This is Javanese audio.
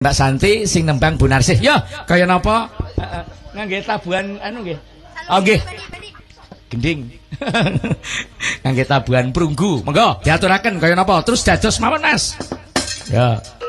Mbak Santi sing nembang Bu Narsih. Yo, kaya napa? Ngangge tabuhan anu nggih. Oh nggih. Gending. Ngangge tabuhan prunggu. Monggo diaturaken kaya napa? Terus dados mawon Mas. Ya.